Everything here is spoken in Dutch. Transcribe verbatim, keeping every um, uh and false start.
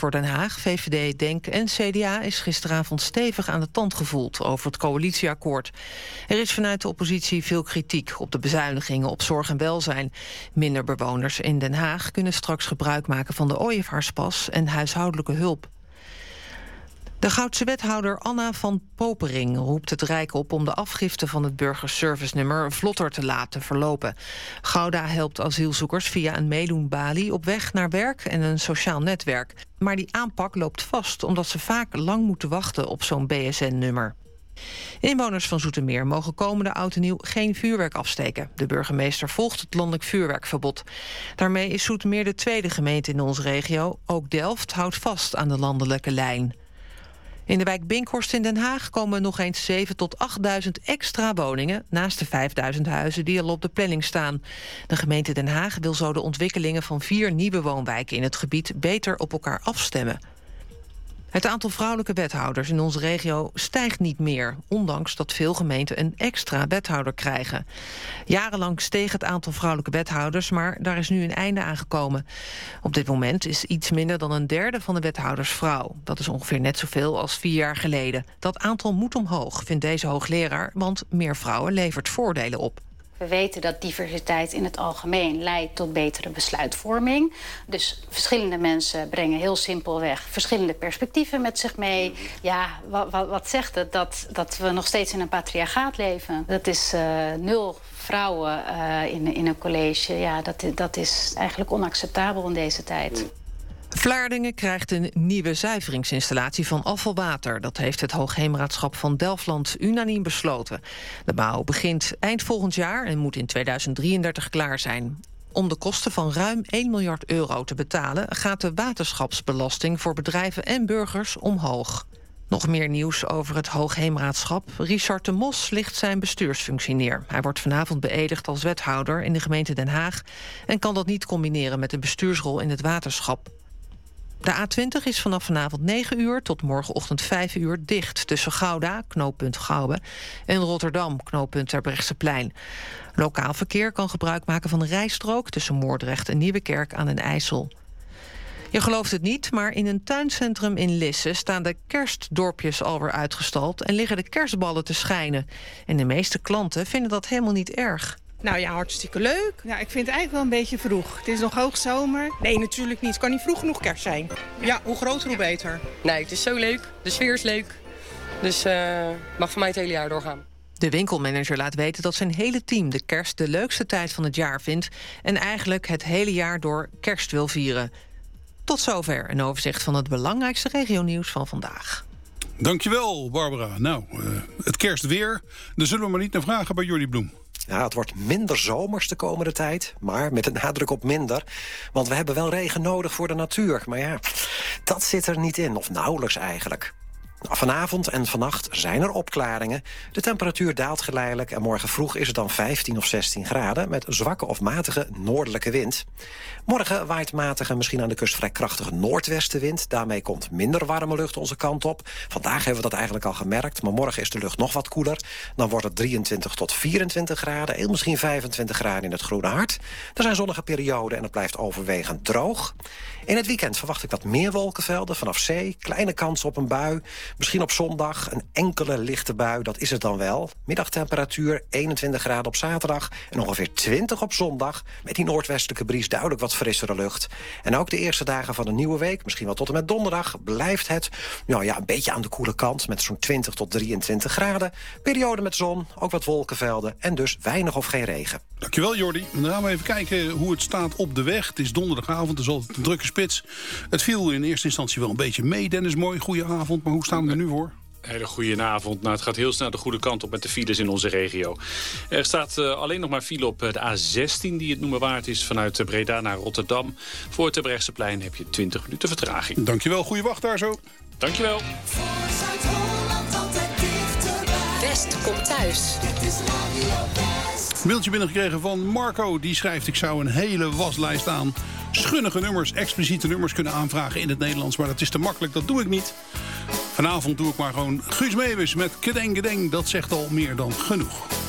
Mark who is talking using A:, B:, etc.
A: voor Den Haag, V V D, Denk en C D A is gisteravond stevig aan de tand gevoeld over het coalitieakkoord. Er is vanuit de oppositie veel kritiek op de bezuinigingen op zorg en welzijn. Minder bewoners in Den Haag kunnen straks gebruik maken van de ooievaarspas en huishoudelijke hulp. De Goudse wethouder Anna van Popering roept het Rijk op om de afgifte van het burgerservice-nummer vlotter te laten verlopen. Gouda helpt asielzoekers via een meedoenbalie op weg naar werk en een sociaal netwerk. Maar die aanpak loopt vast omdat ze vaak lang moeten wachten op zo'n B S N-nummer. Inwoners van Zoetermeer mogen komende oud en nieuw geen vuurwerk afsteken. De burgemeester volgt het landelijk vuurwerkverbod. Daarmee is Zoetermeer de tweede gemeente in onze regio. Ook Delft houdt vast aan de landelijke lijn. In de wijk Binkhorst in Den Haag komen nog eens zeven tot achtduizend extra woningen naast de vijfduizend huizen die al op de planning staan. De gemeente Den Haag wil zo de ontwikkelingen van vier nieuwe woonwijken in het gebied beter op elkaar afstemmen. Het aantal vrouwelijke wethouders in onze regio stijgt niet meer, ondanks dat veel gemeenten een extra wethouder krijgen. Jarenlang steeg het aantal vrouwelijke wethouders, maar daar is nu een einde aan gekomen. Op dit moment is iets minder dan een derde van de wethouders vrouw. Dat is ongeveer net zoveel als vier jaar geleden. Dat aantal moet omhoog, vindt deze hoogleraar, want meer vrouwen levert voordelen op.
B: We weten dat diversiteit in het algemeen leidt tot betere besluitvorming. Dus verschillende mensen brengen heel simpelweg verschillende perspectieven met zich mee. Ja, wat, wat, wat zegt het? Dat, dat we nog steeds in een patriarchaat leven. Dat is uh, nul vrouwen uh, in, in een college. Ja, dat, dat is eigenlijk onacceptabel in deze tijd.
A: Vlaardingen krijgt een nieuwe zuiveringsinstallatie van afvalwater. Dat heeft het Hoogheemraadschap van Delfland unaniem besloten. De bouw begint eind volgend jaar en moet in tweeduizend drieëndertig klaar zijn. Om de kosten van ruim één miljard euro te betalen gaat de waterschapsbelasting voor bedrijven en burgers omhoog. Nog meer nieuws over het Hoogheemraadschap. Richard de Mos ligt zijn bestuursfunctie neer. Hij wordt vanavond beëdigd als wethouder in de gemeente Den Haag en kan dat niet combineren met een bestuursrol in het waterschap. De A twintig is vanaf vanavond negen uur tot morgenochtend vijf uur dicht tussen Gouda, knooppunt Gouwe, en Rotterdam, knooppunt Terbrechtseplein. Lokaal verkeer kan gebruik maken van een rijstrook tussen Moordrecht en Nieuwekerk aan den IJssel. Je gelooft het niet, maar in een tuincentrum in Lisse staan de kerstdorpjes alweer uitgestald en liggen de kerstballen te schijnen. En de meeste klanten vinden dat helemaal niet erg.
C: Nou ja, hartstikke leuk.
D: Nou, ik vind het eigenlijk wel een beetje vroeg. Het is nog hoogzomer.
C: Nee, natuurlijk niet. Het kan niet vroeg genoeg kerst zijn.
D: Ja, hoe groter, hoe beter.
E: Nee, het is zo leuk. De sfeer is leuk. Dus uh, mag voor mij het hele jaar doorgaan.
A: De winkelmanager laat weten dat zijn hele team de kerst de leukste tijd van het jaar vindt en eigenlijk het hele jaar door kerst wil vieren. Tot zover een overzicht van het belangrijkste regionieuws van vandaag.
F: Dankjewel, Barbara. Nou, uh, het kerstweer, daar zullen we maar niet naar vragen bij Jordi Bloem.
G: Ja, het wordt minder zomers de komende tijd, maar met een nadruk op minder. Want we hebben wel regen nodig voor de natuur. Maar ja, dat zit er niet in, of nauwelijks eigenlijk. Vanavond en vannacht zijn er opklaringen. De temperatuur daalt geleidelijk en morgen vroeg is het dan vijftien of zestien graden... met zwakke of matige noordelijke wind. Morgen waait matige, misschien aan de kust vrij krachtige noordwestenwind. Daarmee komt minder warme lucht onze kant op. Vandaag hebben we dat eigenlijk al gemerkt, maar morgen is de lucht nog wat koeler. Dan wordt het drieëntwintig tot vierentwintig graden, en misschien vijfentwintig graden in het Groene Hart. Er zijn zonnige perioden en het blijft overwegend droog. In het weekend verwacht ik wat meer wolkenvelden vanaf zee. Kleine kans op een bui. Misschien op zondag een enkele lichte bui, dat is het dan wel. Middagtemperatuur eenentwintig graden op zaterdag en ongeveer twintig op zondag. Met die noordwestelijke bries duidelijk wat frissere lucht. En ook de eerste dagen van de nieuwe week, misschien wel tot en met donderdag, blijft het nou ja, een beetje aan de koele kant met zo'n twintig tot drieëntwintig graden. Periode met zon, ook wat wolkenvelden en dus weinig of geen regen.
F: Dankjewel, Jordi. Dan gaan we even kijken hoe het staat op de weg. Het is donderdagavond, het is altijd een drukke spits. Het viel in eerste instantie wel een beetje mee. Dennis, mooi, goeie avond. Maar hoe staan we er nu voor?
H: Hele goede avond. Nou, het gaat heel snel de goede kant op met de files in onze regio. Er staat uh, alleen nog maar file op de A zestien die het noemen waard is vanuit Breda naar Rotterdam. Voor het Terbrechtseplein heb je twintig minuten vertraging.
F: Dankjewel, goeie wacht daar zo.
H: Dankjewel.
I: West komt thuis.
F: Een mailtje binnengekregen van Marco. Die schrijft: ik zou een hele waslijst aan schunnige nummers, expliciete nummers kunnen aanvragen in het Nederlands. Maar dat is te makkelijk, dat doe ik niet. Vanavond doe ik maar gewoon Guus Meeuwis met Kedeng Kedeng. Dat zegt al meer dan genoeg.